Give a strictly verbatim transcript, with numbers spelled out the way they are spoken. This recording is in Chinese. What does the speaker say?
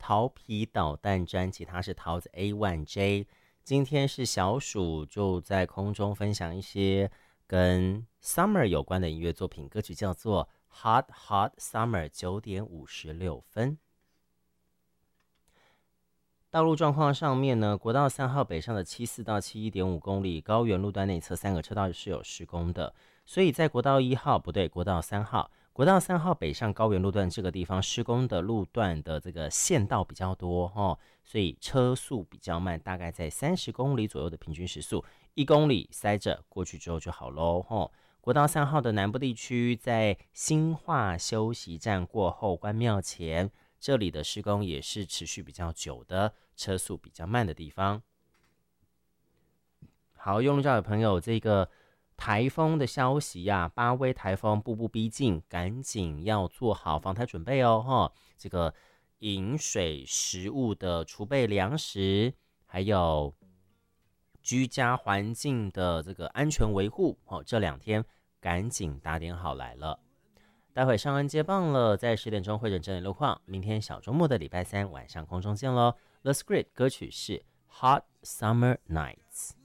桃皮导弹专辑，它是桃子 A 一 J。今天是小鼠就在空中分享一些跟 Summer 有关的音乐作品，歌曲叫做 Hot Hot Summer， 九点五十六分。道路状况上面呢，国道三号北上的七四到七一点五公里，高原路段内侧三个车道是有施工的，所以在国道一号不对，国道三号。国道三号北上高原路段这个地方施工的路段的这个县道比较多、哦、所以车速比较慢，大概在三十公里左右的平均时速，一公里塞着过去之后就好咯、哦、国道三号的南部地区在新化休息站过后关庙前，这里的施工也是持续比较久的，车速比较慢的地方。好，用路上有朋友这个台风的消息呀、啊，八威台风步步逼近，赶紧要做好防台准备哦！哈，这个饮水、食物的储备、粮食，还有居家环境的这个安全维护，哦，这两天赶紧打点好来了。待会上完接棒了，在十点钟会诊整理路况。明天小周末的礼拜三晚上空中见喽。The Script 歌曲是《Hot Summer Nights》。